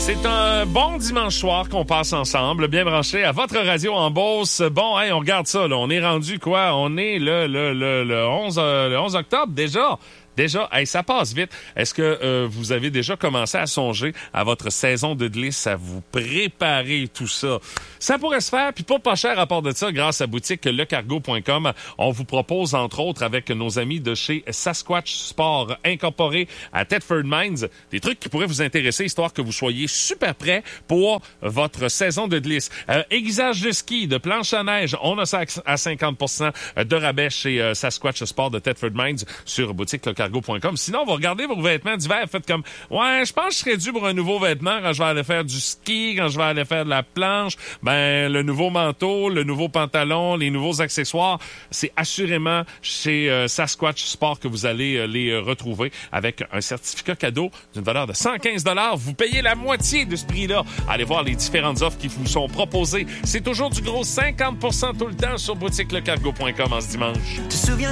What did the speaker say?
C'est un bon dimanche soir qu'on passe ensemble, bien branché à votre radio en Beauce. Bon, on regarde ça, là. On est rendu quoi? On est le 11 octobre déjà. Déjà, ça passe vite. Est-ce que vous avez déjà commencé à songer à votre saison de glisse, à vous préparer tout ça? Ça pourrait se faire, puis pas cher à part de ça, grâce à boutique lecargo.com. On vous propose, entre autres, avec nos amis de chez Sasquatch Sport Incorporé à Thetford Mines, des trucs qui pourraient vous intéresser, histoire que vous soyez super prêts pour votre saison de glisse. Aiguisage de ski, de planche à neige, on a ça à 50% de rabais chez Sasquatch Sport de Thetford Mines sur boutique lecargo.com. Sinon, vous regardez vos vêtements d'hiver, faites comme, je pense que je serais dû pour un nouveau vêtement quand je vais aller faire du ski, quand je vais aller faire de la planche. Le nouveau manteau, le nouveau pantalon, les nouveaux accessoires, c'est assurément chez Sasquatch Sport que vous allez les retrouver avec un certificat cadeau d'une valeur de 115 $. Vous payez la moitié de ce prix-là. Allez voir les différentes offres qui vous sont proposées. C'est toujours du gros 50% tout le temps sur boutiquelecargo.com en ce dimanche.